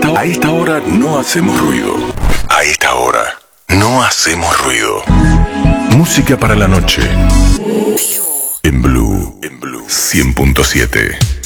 esta hora no hacemos ruido. A esta hora no hacemos ruido. Música para la noche. En Blue 100.7.